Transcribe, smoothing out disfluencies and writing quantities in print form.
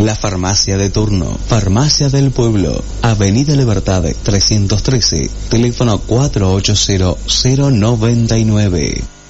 La farmacia de turno, Farmacia del Pueblo, Avenida Libertad 313, teléfono 480-099.